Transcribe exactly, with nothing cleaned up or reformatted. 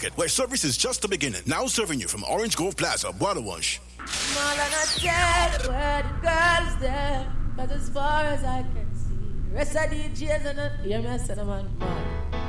Where service is just the beginning. Now serving you from Orange Grove Plaza, Waterwash. More than I tell where the girls there, but as far as I can see, rest of the D Js and the, hear me, I said, man, man.